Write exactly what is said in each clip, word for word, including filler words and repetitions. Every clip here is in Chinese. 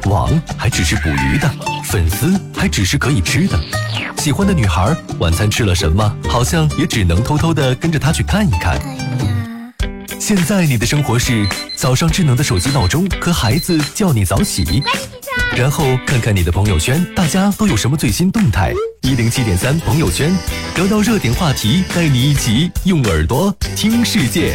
网还只是捕鱼的，粉丝还只是可以吃的。喜欢的女孩晚餐吃了什么，好像也只能偷偷的跟着她去看一看。现在你的生活是早上智能的手机闹钟和孩子叫你早起，然后看看你的朋友圈，大家都有什么最新动态。一零七点三朋友圈，聊到热点话题，带你一起用耳朵听世界。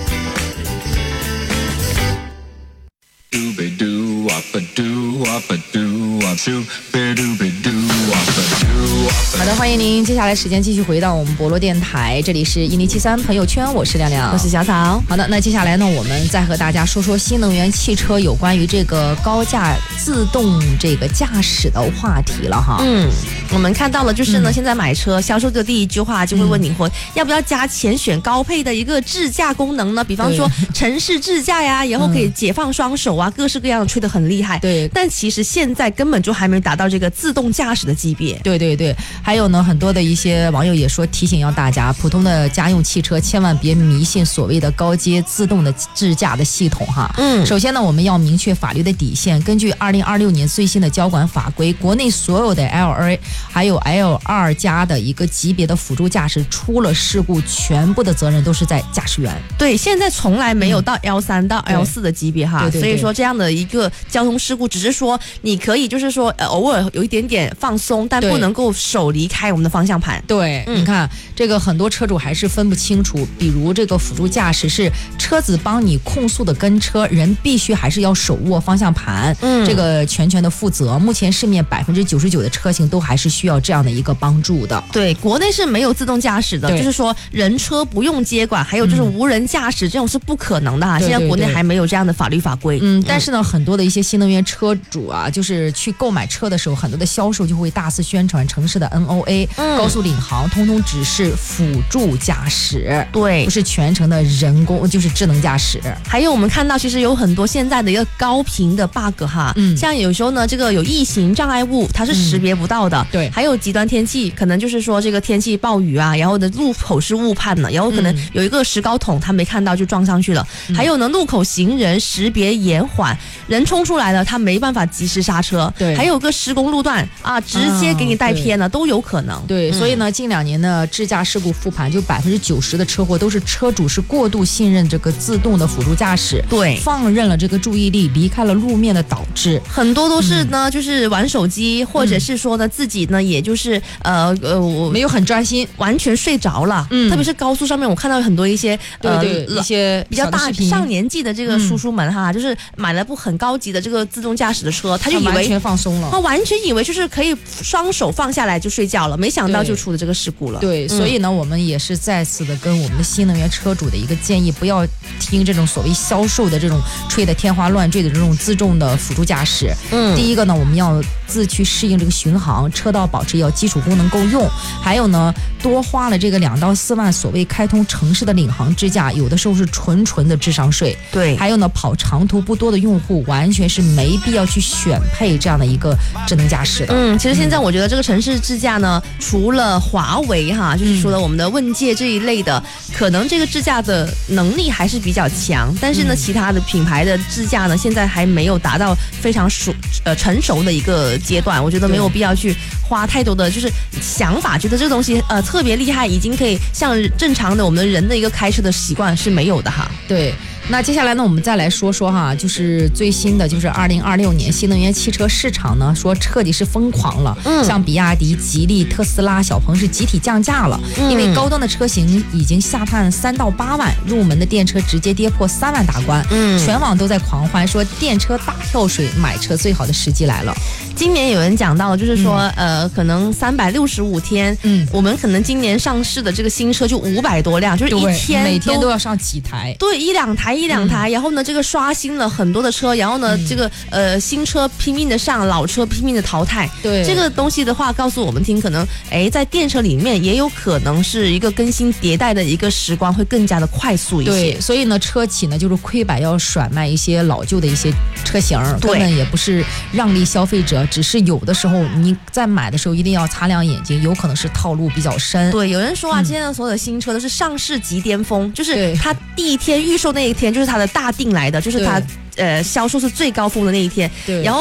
好的，欢迎您。接下来时间继续回到我们博罗电台，这里是一零七三朋友圈，我是亮亮， 我是小草。 好的，那接下来呢，我们再和大家说说新能源汽车有关于这个高价自动这个驾驶的话题了哈。 嗯，我们看到了，就是呢，嗯、现在买车销售的第一句话就会问你说，嗯、要不要加钱选高配的一个智驾功能呢？比方说城市智驾呀，然后可以解放双手啊，各式各样的吹得很厉害。 对， 但其实现在根本就还没达到这个自动驾驶的级别。 对对对，还有呢，很多的一些网友也说提醒要大家，普通的家用汽车千万别迷信所谓的高阶自动的智驾的系统哈。 嗯， 首先呢，我们要明确法律的底线。根据二零二六年最新的交管法规，国内所有的 L 二 还有 L 二 加的一个级别的辅助驾驶出了事故，全部的责任都是在驾驶员。 对，现在从来没有到 L 三 到 L 四 的级别哈。 对对对， 所以说这样的一个交通事故，只是说你可以就是说、呃、偶尔有一点点放松，但不能够手离开我们的方向盘。 对、嗯、你看这个很多车主还是分不清楚，比如这个辅助驾驶是车子帮你控速的跟车，人必须还是要手握方向盘，嗯，这个全权的负责。目前市面百分之九十九的车型都还是需要这样的一个帮助的。 对，国内是没有自动驾驶的，就是说人车不用接管，还有就是无人驾驶、嗯、这种是不可能的哈。现在国内还没有这样的法律法规。 嗯，但是呢，很多的一些新能源车主啊，就是去购买车的时候，很多的销售就会大肆宣传城市的 N O A、嗯、高速领航，通通只是辅助驾驶， 对， 不是全程的人工，就是智能驾驶。 还有我们看到，其实有很多现在的一个高频的 bug 哈，嗯，像有时候呢，这个有异形障碍物，它是识别不到的，嗯、 对， 还有极端天气，可能就是说这个天气暴雨啊，然后的路口是误判的，然后可能有一个石膏桶，他没看到就撞上去了，嗯、还有呢，路口行人识别延缓，人冲出来了，他没办法及时刹车， 对， 还有个施工路段啊，直接给你带偏了，啊、都有可能。 对， 嗯、 所以呢，近两年的智驾事故复盘，就百分之九十的车祸都是车主是过度信任这个自动的辅助驾驶， 对， 放任了这个注意力离开了路面的导致， 很多都是呢，嗯、就是玩手机，或者是说呢，自己呢，也就是呃呃，我没有很专心， 完全睡着了。嗯，特别是高速上面，我看到很多一些呃对对一些比较大上年纪的这个叔叔们哈，嗯、就是买了部很高级的这个自动驾驶的车，他就以为完全放松了， 他完全以为就是可以双手放下来就睡觉了，没想到就出了这个事故了。 对，对，所以呢，我们也是再次的跟我们的新能源车主的一个建议，不要听这种所谓销售的这种吹得天花乱坠的这种自动的辅助驾驶。嗯，第一个呢，我们要自去适应这个巡航，车道保持要基础功能够用，还有呢，多花了这个两到四万所谓开通城市的领航支架，有的时候是纯纯的智商税。 对， 还有呢，跑长途不多的用户完全是没必要去选配这样的一个智能驾驶的。 嗯，其实现在我觉得这个城市智驾呢，嗯、除了华为哈，就是说的我们的问界这一类的，嗯、可能这个智驾的能力还是比较强，但是呢，嗯、其他的品牌的智驾呢，现在还没有达到非常熟呃成熟的一个阶段，我觉得没有必要去花太多的就是想法，觉得这个东西呃特别厉害，已经可以像正常的我们人的一个开车的习惯是没有的哈。 对。那接下来呢，我们再来说说哈，就是最新的，就是二零二六年新能源汽车市场呢，说彻底是疯狂了。嗯，像比亚迪、吉利、特斯拉、小鹏是集体降价了，嗯、因为高端的车型已经下探三到八万，入门的电车直接跌破三万大关。嗯，全网都在狂欢，说电车大跳水，买车最好的时机来了。 今年有人讲到了，就是说，嗯、呃，可能三百六十五天，嗯，我们可能今年上市的这个新车就五百多辆，就是一天每天都要上几台， 对，一两台一两台，嗯、然后呢，这个刷新了很多的车，然后呢，嗯、这个呃新车拼命的上，老车拼命的淘汰， 对， 这个东西的话，告诉我们听，可能哎，在电车里面也有可能是一个更新迭代的一个时光会更加的快速一些， 对，所以呢，车企呢就是亏本要甩卖一些老旧的一些车型，根本也不是让利消费者。只是有的时候你在买的时候一定要擦亮眼睛，有可能是套路比较深。 对，有人说啊，嗯、现在所有的新车都是上市即巅峰，就是它第一天预售那一天就是它的大定来的，就是它呃销售是最高峰的那一天。对，然后。